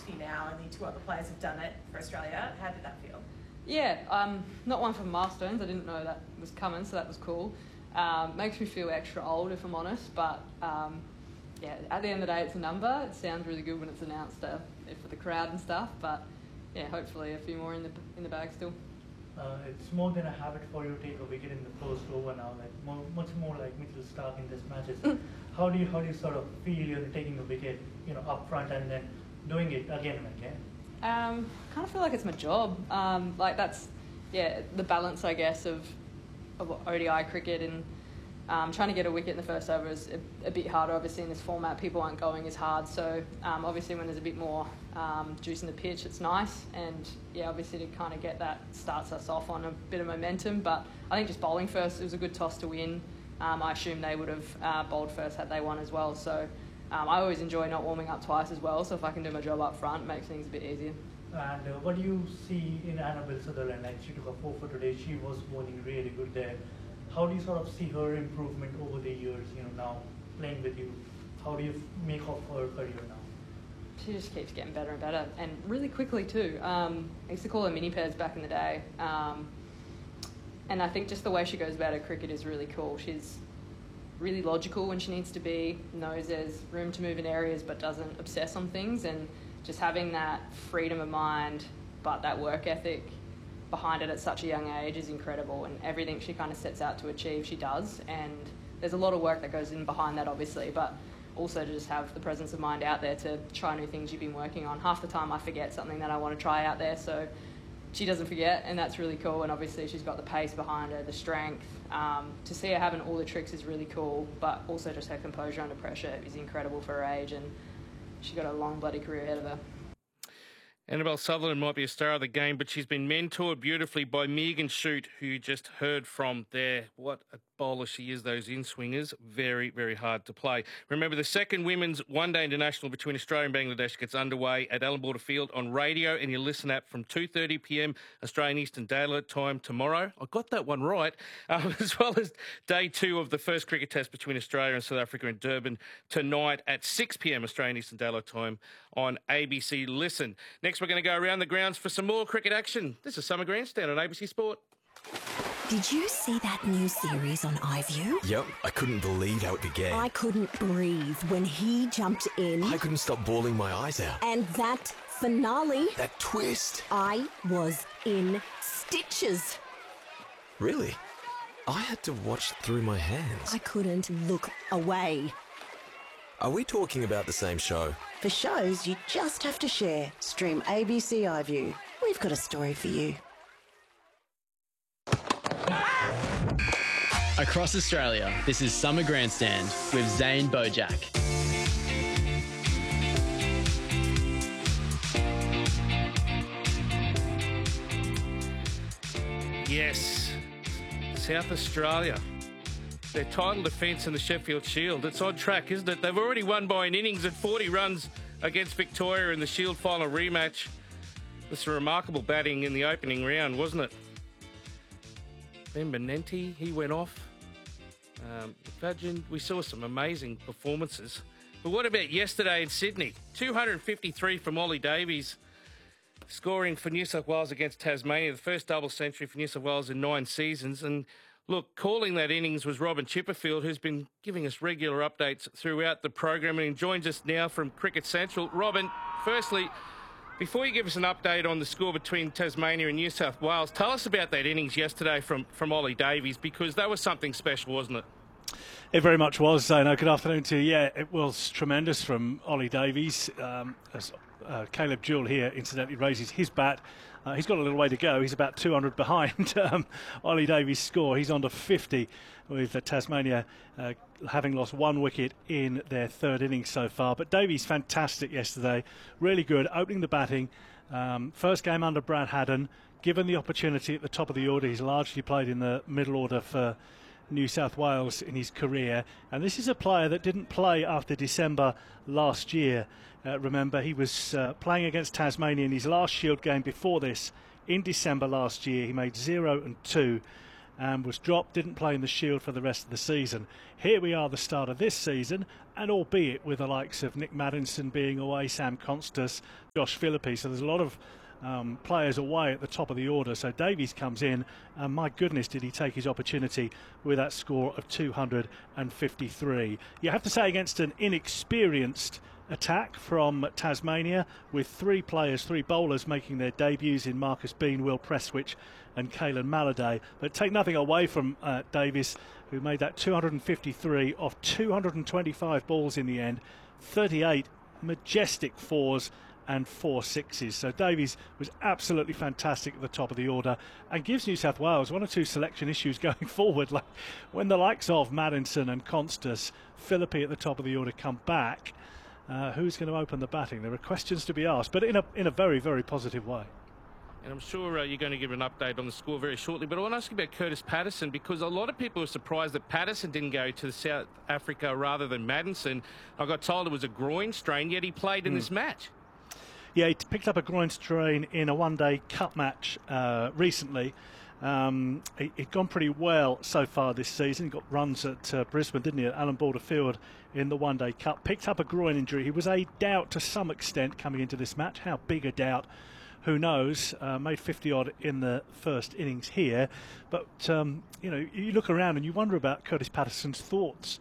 to now. Only 2 other players have done it for Australia. How did that feel? Yeah, not one for milestones. I didn't know that was coming, so that was cool. Makes me feel extra old, if I'm honest, but yeah, at the end of the day, it's a number. It sounds really good when it's announced for the crowd and stuff, but yeah, hopefully a few more in the bag still. It's more than a habit for you to take a wicket in the first over now, much more like Mitchell Starc in Test matches. How do you sort of feel you're taking a wicket, up front and then doing it again and again? Kind of feel like it's my job. That's the balance, I guess, of ODI cricket and trying to get a wicket in the first over is a bit harder. Obviously, in this format, people aren't going as hard. So obviously, when there's a bit more juice in the pitch, it's nice. And yeah, obviously to kind of get that starts us off on a bit of momentum. But I think just bowling first, it was a good toss to win. I assume they would have bowled first had they won as well. So I always enjoy not warming up twice as well. So if I can do my job up front, it makes things a bit easier. And what do you see in Annabelle Sutherland? Like, she took a 4 for today. She was bowling really good there. How do you sort of see her improvement over the years, now playing with you? How do you make of her career now? She just keeps getting better and better, and really quickly too. I used to call her mini pairs back in the day. And I think just the way she goes about her cricket is really cool. She's really logical when she needs to be, knows there's room to move in areas but doesn't obsess on things, and just having that freedom of mind but that work ethic behind it at such a young age is incredible, and everything she kind of sets out to achieve she does, and there's a lot of work that goes in behind that obviously, but also to just have the presence of mind out there to try new things you've been working on. Half the time I forget something that I want to try out there, so she doesn't forget, and that's really cool. And obviously she's got the pace behind her, the strength. To see her having all the tricks is really cool, but also just her composure under pressure is incredible for her age, and she's got a long bloody career ahead of her. Annabelle Sutherland might be a star of the game, but she's been mentored beautifully by Megan Shute, who you just heard from there. What a bowler she is, those in-swingers. Very, very hard to play. Remember, the second women's one-day international between Australia and Bangladesh gets underway at Allan Border Field on radio and your Listen app from 2:30 p.m. Australian Eastern Daylight Time tomorrow. I got that one right. As well as day 2 of the first cricket test between Australia and South Africa in Durban tonight at 6 p.m. Australian Eastern Daylight Time on ABC Listen. Next, we're going to go around the grounds for some more cricket action. This is Summer Grandstand on ABC Sport. Did you see that new series on iView? Yep, I couldn't believe how it began. I couldn't breathe when he jumped in. I couldn't stop bawling my eyes out. And that finale. That twist. I was in stitches. Really? I had to watch through my hands. I couldn't look away. Are we talking about the same show? For shows you just have to share. Stream ABC iView. We've got a story for you. Across Australia, this is Summer Grandstand with Zane Bojack. Yes, South Australia. Their title defence in the Sheffield Shield. It's on track, isn't it? They've already won by an innings at 40 runs against Victoria in the Shield final rematch. It's a remarkable batting in the opening round, wasn't it? Ben Benenti, he went off. We saw some amazing performances. But what about yesterday in Sydney? 253 from Ollie Davies, scoring for New South Wales against Tasmania, the first double century for New South Wales in 9 seasons. And look, calling that innings was Robin Chipperfield, who's been giving us regular updates throughout the program, and he joins us now from Cricket Central. Robin, firstly, before you give us an update on the score between Tasmania and New South Wales, tell us about that innings yesterday from Ollie Davies, because that was something special, wasn't it? It very much was, Zano. Good afternoon to you. Yeah, it was tremendous from Ollie Davies. As Caleb Jewell here incidentally raises his bat. He's got a little way to go. He's about 200 behind Ollie Davies' score. He's on to 50 with Tasmania having lost 1 wicket in their 3rd innings so far. But Davies, fantastic yesterday. Really good, opening the batting. First game under Brad Haddon. Given the opportunity at the top of the order, he's largely played in the middle order for New South Wales in his career. And this is a player that didn't play after December last year. Remember, he was playing against Tasmania in his last Shield game before this in December last year. He made 0 and 2. and was dropped, didn't play in the Shield for the rest of the season. Here we are, the start of this season, and albeit with the likes of Nick Maddinson being away, Sam Constas, Josh Philippi, so there's a lot of players away at the top of the order. So Davies comes in, and my goodness, did he take his opportunity with that score of 253. You have to say, against an inexperienced attack from Tasmania, with three bowlers making their debuts in Marcus Bean, Will Prestwich and Caelan Maladay. But take nothing away from Davies, who made that 253 off 225 balls in the end, 38 majestic fours and 4 sixes. So Davies was absolutely fantastic at the top of the order, and gives New South Wales one or two selection issues going forward. Like when the likes of Maddinson and Constas, Philippi at the top of the order come back, who's going to open the batting? There are questions to be asked, but in a very, very positive way. And I'm sure you're going to give an update on the score very shortly, but I want to ask you about Curtis Patterson, because a lot of people were surprised that Patterson didn't go to South Africa rather than Maddinson. I got told it was a groin strain, yet he played in this match. Yeah, he picked up a groin strain in a one-day cup match recently. He'd gone pretty well so far this season. He got runs at Brisbane, didn't he, at Allan Border Field in the one-day cup. Picked up a groin injury. He was a doubt to some extent coming into this match. How big a doubt, who knows? Made 50-odd in the first innings here. But, you look around and you wonder about Curtis Patterson's thoughts.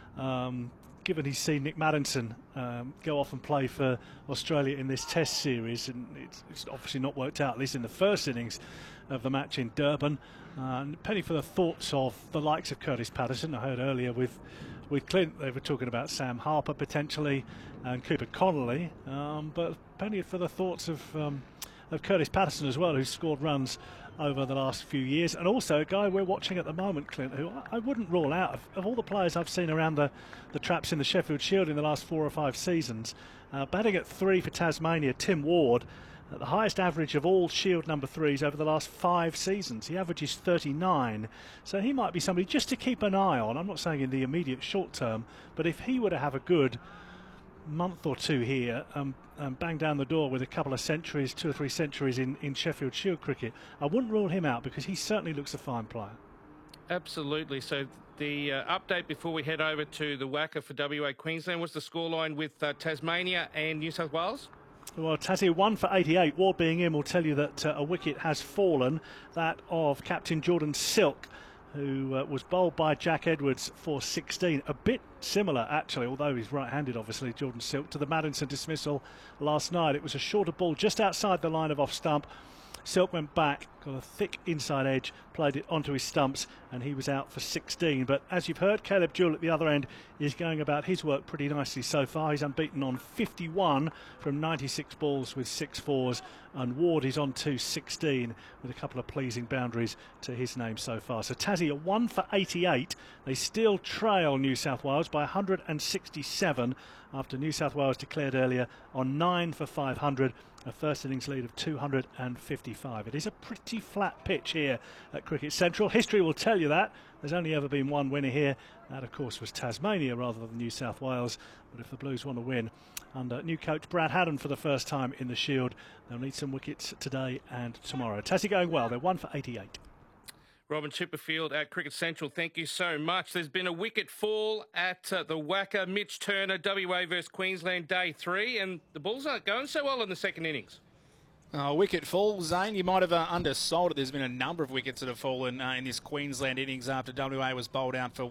Given he's seen Nick Maddinson go off and play for Australia in this Test series, and it's obviously not worked out, at least in the first innings of the match in Durban. And penny for the thoughts of the likes of Curtis Patterson. I heard earlier with Clint, they were talking about Sam Harper potentially and Cooper Connolly, but penny for the thoughts of Curtis Patterson as well, who's scored runs over the last few years, and also a guy we're watching at the moment, Clint, who I wouldn't rule out of all the players I've seen around the traps in the Sheffield Shield in the last 4 or 5 seasons. Batting at 3 for Tasmania, Tim Ward, at the highest average of all Shield number 3s over the last 5 seasons. He averages 39, so he might be somebody just to keep an eye on. I'm not saying in the immediate short term, but if he were to have a good month or two here and bang down the door with a couple of centuries, 2 or 3 centuries in Sheffield Shield cricket, I wouldn't rule him out, because he certainly looks a fine player. Absolutely. So the update before we head over to the WACA for WA Queensland was the scoreline with Tasmania and New South Wales. Well, Tassie 1 for 88. Ward being in will tell you that a wicket has fallen, that of captain Jordan Silk, who was bowled by Jack Edwards for 16. A bit similar, actually, although he's right-handed, obviously, Jordan Silk, to the Maddinson dismissal last night. It was a shorter ball just outside the line of off-stump. Silk went back, got a thick inside edge, played it onto his stumps, and he was out for 16. But as you've heard, Caleb Jewell at the other end is going about his work pretty nicely so far. He's unbeaten on 51 from 96 balls with 6 fours, and Ward is on to 16 with a couple of pleasing boundaries to his name so far. So Tassie are 1 for 88. They still trail New South Wales by 167 after New South Wales declared earlier on 9 for 500. A first innings lead of 255. It is a pretty flat pitch here at Cricket Central. History will tell you that. There's only ever been one winner here. That, of course, was Tasmania rather than New South Wales. But if the Blues want to win under new coach Brad Haddon for the first time in the Shield, they'll need some wickets today and tomorrow. Tassie going well. They're 1 for 88. Robin Chipperfield at Cricket Central, thank you so much. There's been a wicket fall at the WACA. Mitch Turner, WA versus Queensland, day 3, and the Bulls aren't going so well in the second innings. Wicket fall, Zane. You might have undersold it. There's been a number of wickets that have fallen in this Queensland innings after WA was bowled out for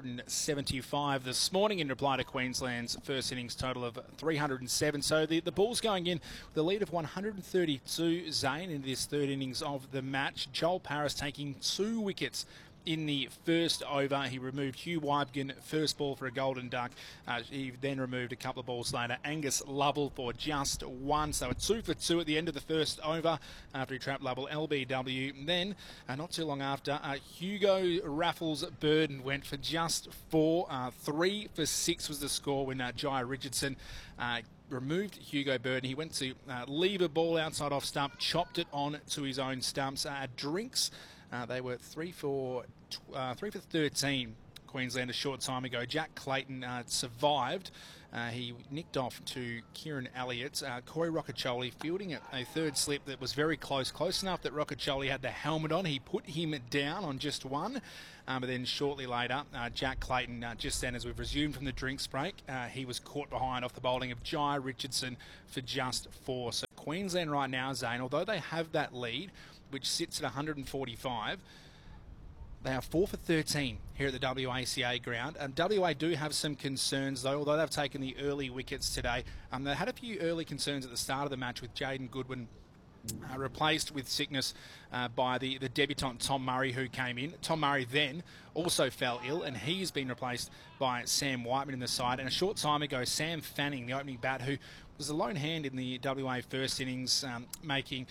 175 this morning in reply to Queensland's first innings total of 307. So the Bulls going in with a lead of 132, Zane, in this third innings of the match. Joel Paris taking 2 wickets in the first over. He removed Hugh Wybgen, first ball for a golden duck. He then removed a couple of balls later Angus Lovell for just 1. So a 2 for 2 at the end of the first over after he trapped Lovell LBW. Then, not too long after, Hugo Raffles Burden went for just 4. 3 for 6 was the score when Jai Richardson removed Hugo Burden. He went to leave a ball outside off stump, chopped it on to his own stumps. Drinks, they were 3 for 13 Queensland a short time ago. Jack Clayton survived. He nicked off to Kieran Elliott. Corey Roccacioli fielding a third slip that was very close enough that Roccacioli had the helmet on. He put him down on just one. But then shortly later, Jack Clayton, just then as we've resumed from the drinks break, he was caught behind off the bowling of Jai Richardson for just 4. So Queensland right now, Zane, although they have that lead, which sits at 145, they are 4 for 13 here at the WACA ground. WA do have some concerns, though, although they've taken the early wickets today. They had a few early concerns at the start of the match with Jaden Goodwin replaced with sickness by the debutant Tom Murray, who came in. Tom Murray then also fell ill, and he's been replaced by Sam Whiteman in the side. And a short time ago, Sam Fanning, the opening bat, who was a lone hand in the WA first innings, making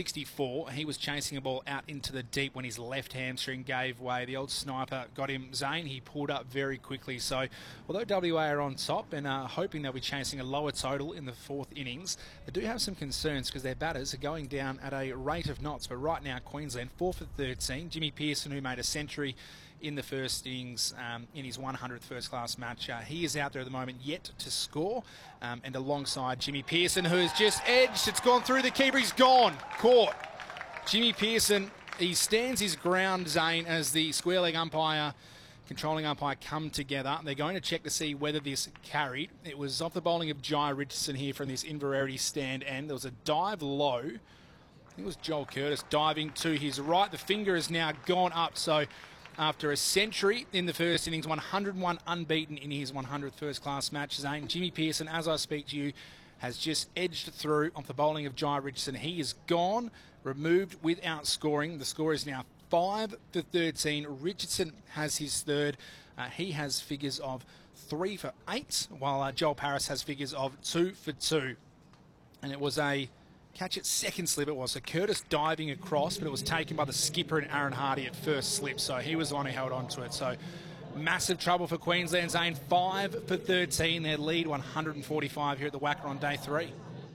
64. He was chasing a ball out into the deep when his left hamstring gave way. The old sniper got him. Zane, he pulled up very quickly. So although WA are on top and are hoping they'll be chasing a lower total in the fourth innings, they do have some concerns because their batters are going down at a rate of knots. But right now, Queensland 4 for 13. Jimmy Peirson, who made a century in the first innings in his 100th first-class match. He is out there at the moment yet to score. And alongside Jimmy Peirson, who has just edged. It's gone through the keeper. He's gone. Caught. Jimmy Peirson, he stands his ground, Zane, as the square leg umpire, controlling umpire come together. They're going to check to see whether this carried. It was off the bowling of Jai Richardson here from this Inverarity stand end. There was a dive low. I think it was Joel Curtis diving to his right. The finger has now gone up. So after a century in the first innings, 101 unbeaten in his 100th first-class match, Zane, Jimmy Peirson, as I speak to you, has just edged through off the bowling of Jai Richardson. He is gone, removed without scoring. The score is now 5 for 13. Richardson has his third. He has figures of 3 for 8, while Joel Paris has figures of 2 for 2. And it was a catch at second slip. It was so Curtis diving across, but it was taken by the skipper and Aaron Hardy at first slip. So he was the one who held on to it. So massive trouble for Queensland, Zane. 5 for 13. Their lead 145 here at the WACA on day 3.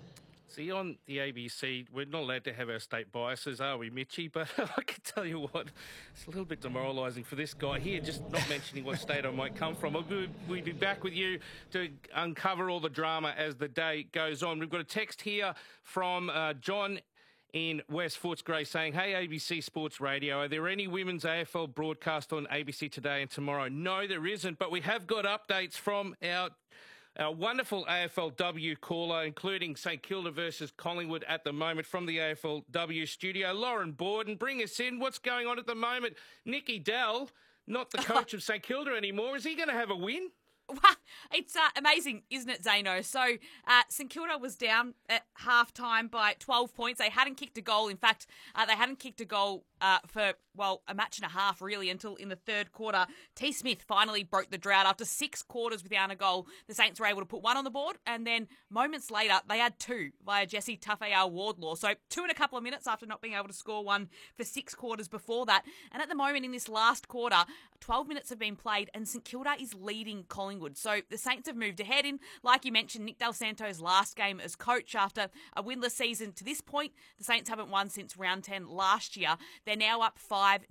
See, on the ABC, we're not allowed to have our state biases, are we, Mitchy? But I can tell you what, it's a little bit demoralising for this guy here, just not mentioning what state I might come from. We'll be back with you to uncover all the drama as the day goes on. We've got a text here from John in West Footscray saying, hey, ABC Sports Radio, are there any women's AFL broadcast on ABC today and tomorrow? No, there isn't, but we have got updates from our wonderful AFLW caller, including St Kilda versus Collingwood at the moment from the AFLW studio. Lauren Borden, bring us in. What's going on at the moment? Nicky Dell, not the coach of St Kilda anymore. Is he going to have a win? Wow, it's amazing, isn't it, Zano? So St Kilda was down at half-time by 12 points. They hadn't kicked a goal. In fact, they hadn't kicked a goal for, well, a match and a half, really, until in the third quarter. T. Smith finally broke the drought. After 6 quarters without a goal, the Saints were able to put 1 on the board, and then moments later, they had 2 via Jesse Tafayao Wardlaw. So 2 in a couple of minutes after not being able to score 1 for 6 quarters before that. And at the moment, in this last quarter, 12 minutes have been played, and St Kilda is leading Collingwood. So the Saints have moved ahead in, like you mentioned, Nick Del Santo's last game as coach after a winless season. To this point, the Saints haven't won since round 10 last year. They're now up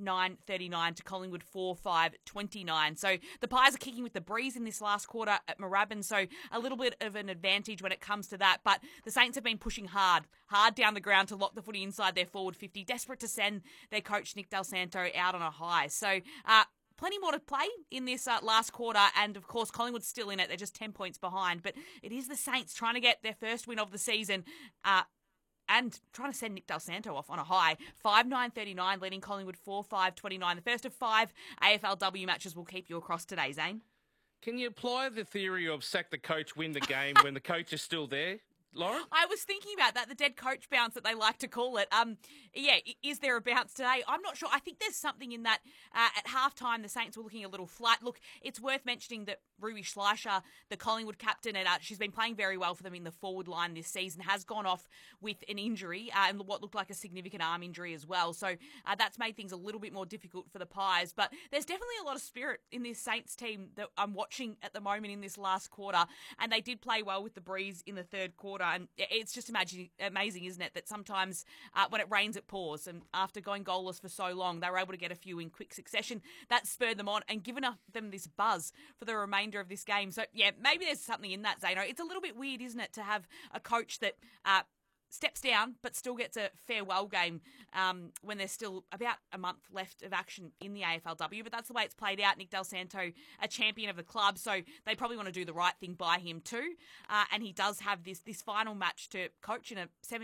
5-9-39 to Collingwood 4-5-29. So the Pies are kicking with the breeze in this last quarter at Moorabbin, so a little bit of an advantage when it comes to that. But the Saints have been pushing hard down the ground to lock the footy inside their forward 50, desperate to send their coach Nick Del Santo out on a high. So plenty more to play in this last quarter, and of course Collingwood's still in it. They're just 10 points behind, but it is the Saints trying to get their first win of the season and trying to send Nick Del Santo off on a high. 5-9-39, leading Collingwood 4-5-29. The first of 5 AFLW matches will keep you across today, Zane. Can you apply the theory of sack the coach, win the game when the coach is still there? Lauren? I was thinking about that, the dead coach bounce that they like to call it. Is there a bounce today? I'm not sure. I think there's something in that. At halftime, the Saints were looking a little flat. Look, it's worth mentioning that Ruby Schleicher, the Collingwood captain, and she's been playing very well for them in the forward line this season, has gone off with an injury and what looked like a significant arm injury as well. So that's made things a little bit more difficult for the Pies. But there's definitely a lot of spirit in this Saints team that I'm watching at the moment in this last quarter, and they did play well with the breeze in the third quarter. Kilda, and it's just amazing, isn't it, that sometimes when it rains it pours, and after going goalless for so long, they were able to get a few in quick succession. That spurred them on and given them this buzz for the remainder of this game. So, yeah, maybe there's something in that, Zano. It's a little bit weird, isn't it, to have a coach that steps down but still gets a farewell game when there's still about a month left of action in the AFLW. But that's the way it's played out. Nick Del Santo, a champion of the club, so they probably want to do the right thing by him too. And he does have this final match to coach in a